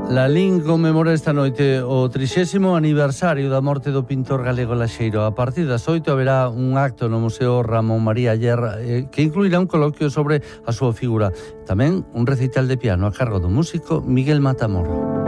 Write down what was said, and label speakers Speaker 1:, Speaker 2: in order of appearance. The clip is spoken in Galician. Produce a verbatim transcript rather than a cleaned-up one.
Speaker 1: Lalín conmemora esta noite o trixésimo aniversario da morte do pintor galego Laxeiro. A partir das oito haberá un acto no Museo Ramón María Aller eh, que incluirá un coloquio sobre a súa figura. Tamén un recital de piano a cargo do músico Miguel Matamoro.